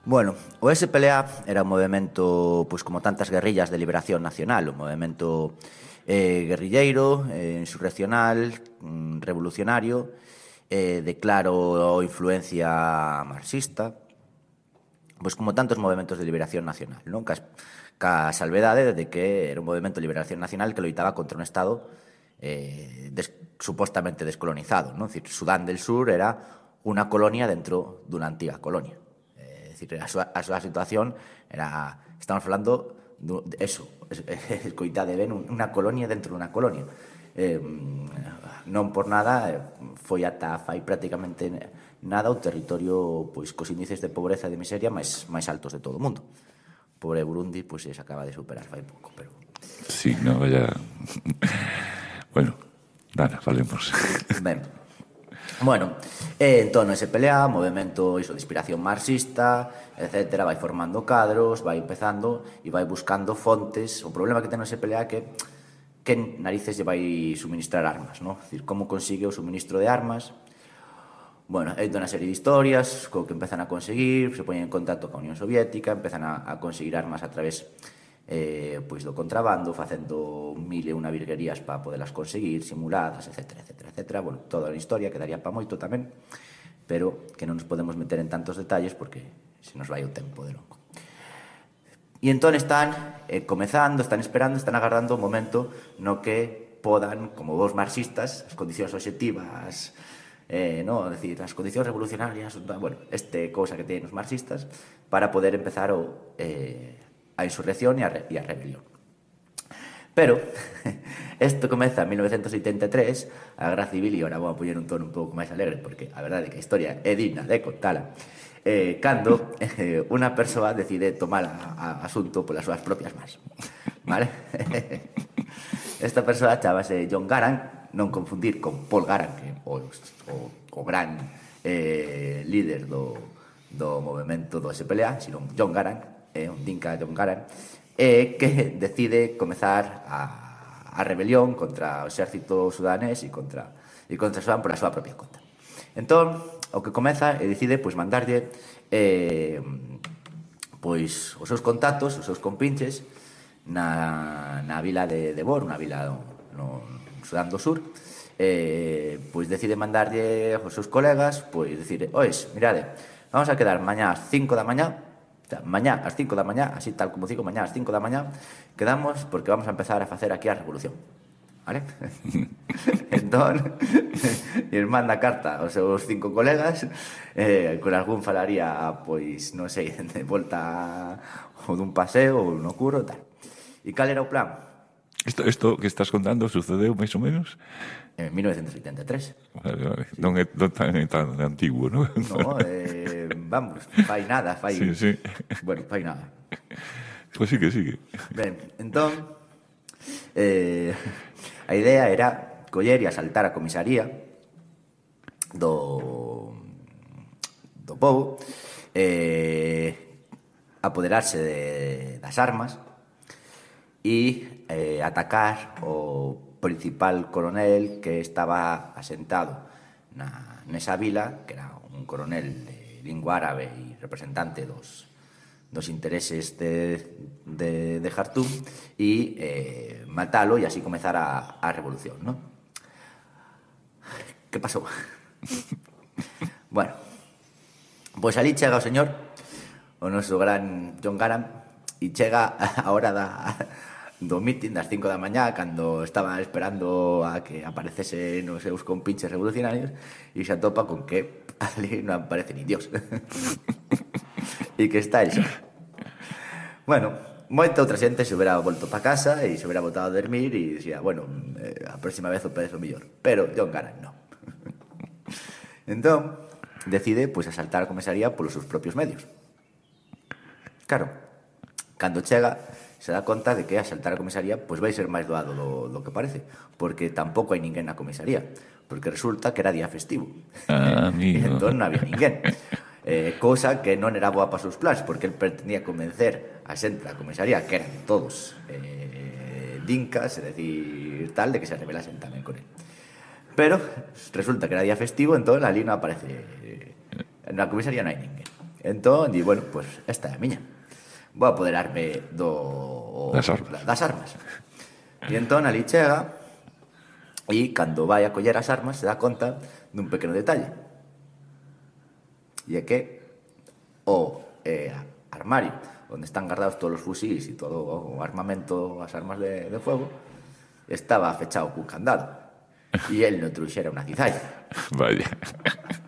Bueno, o SPLA era un movemento, pois como tantas guerrillas de liberación nacional, un movemento guerrilleiro, insurreccional, revolucionario, de claro influencia marxista, pois como tantos movementos de liberación nacional, non? Ca salvedade de que era un movemento de liberación nacional que loitaba contra un Estado supostamente descolonizado, non? Decir, Sudán del Sur era unha colonia dentro dunha antiga colonia. Decir, a súa situación era, estamos falando de eso, escoitade ben, unha colonia dentro dunha colonia. Non por nada foi ata fai prácticamente nada o territorio pois cos índices de pobreza e de miseria máis altos de todo o mundo. Pobre Burundi, pois se acaba de superar fai pouco, pero... Sí, no, ya... Bueno, nada, falemos. Ben. Bueno, entón ese pelea, movemento iso de inspiración marxista, etcétera, vai formando cadros, vai empezando e vai buscando fontes. O problema que ten ese pelea é que narices lle vai suministrar armas, non? É dicir, como consigue o suministro de armas. Bueno, hai unha serie de historias co que empezan a conseguir, se poñen en contacto coa Unión Soviética, empezan a conseguir armas a través pois do contrabando, facendo mil e unha virguerías para podelas conseguir, simuladas, etcétera, etcétera, etcétera. Bueno, toda a historia quedaría para moito tamén, pero que non nos podemos meter en tantos detalles porque se nos vai o tempo de longo. E entón están comezando, están esperando, están agardando o momento no que podan, como vos marxistas, as condicións obxectivas, no, decir, as condicións revolucionarias, bueno, cousa que teñen os marxistas, para poder empezar a insurrección e a rebelión. Pero, isto comeza en 1983, a Guerra Civil, e agora vou a poñer un tono un pouco máis alegre, porque a verdade é que a historia é digna de contala, cando unha persoa decide tomar a asunto polas súas propias mans. Vale? Esta persoa chamase John Garang, non confundir con Paul Garang, que o gran líder do movemento do SPLA, sino John Garang, un dinka John Garang, que decide comezar a rebelión contra o exército sudanés e contra Sudán por a súa propia conta. Entón, o que comeza e decide pois mandarlle pois os seus contactos, os seus compinches na vila de Bor, unha vila no Sudán do Sur, pois decide mandarlle aos seus colegas, pois decir, ois, mirade, vamos a quedar mañá ás 5 da mañá, mañá ás 5 da mañá, así tal como digo, mañá ás 5 da mañá, quedamos porque vamos a empezar a facer aquí a revolución. Vale? Entón, el manda carta aos seus 5 colegas, con algún falaría, pois, non sei, de volta ou dun paseo ou no curo, tal. E cal era o plan? Isto que estás contando sucedeu máis ou menos? En 1983. Vale. Non é tan antigo, non? No, vamos, fai nada, fai... Sí. Bueno, fai nada. Pois sigue. Ben, entón, a idea era coller e asaltar a comisaría do pobo, apoderarse das armas e atacar o principal coronel que estaba asentado nesa vila, que era un coronel de lingua árabe e representante dos intereses de Jartum, e matalo e así comezar a revolución, non? Que pasou? Bueno, pois ali chega o señor, o noso gran John Garang, e chega a hora do mitin das 5 da mañá, cando estaba esperando a que aparecesen os seus compinches revolucionarios, e se atopa con que ali non aparece ni Dios. E que está el só. Bueno, moita outra xente se hubiera volto para casa e se hubiera botado a dormir e dicía, bueno, a próxima vez o pezo mellor. Pero John Garang non. Entón, decide pois asaltar a comisaría polos seus propios medios. Claro, cando chega se dá conta de que asaltar a comisaría pois vai ser máis doado do que parece, porque tampouco hai ninguén na comisaría, porque resulta que era día festivo. Amigo. E entón non había ninguén. Cousa que non era boa para os seus plans, porque el pretendía convencer a xente da comisaría, que eran todos dinkas, é dicir, tal, de que se rebelasen tamén con él. Pero resulta que era día festivo, entón ali non aparece, na comisaría non hai ninguén. Entón, di, bueno, pois esta é a miña. Vou apoderarme das armas. E entón ali chega e cando vai a coller as armas se dá conta dun pequeno detalle. E é que o armario onde están guardados todos os fusís e todo o armamento, as armas de fuego, estaba fechado cun candado. E el non trouxera unha cizalla. Vaya.